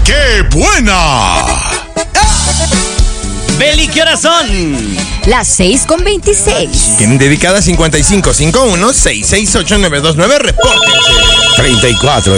¡Qué buena! Beli, ¿qué horas son? Las 6:26. Tienen dedicada 5551-668-929. Repórtense. 34